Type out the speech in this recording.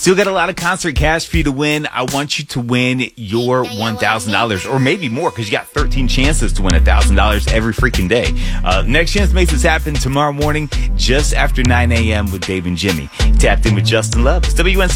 Still got a lot of concert cash for you to win. I want you to win your $1,000 or maybe more because you got 13 chances to win $1,000 every freaking day. Next Chance makes this happen tomorrow morning just after 9 a.m. with Dave and Jimmy. Tapped in with Justin Love. It's WNC.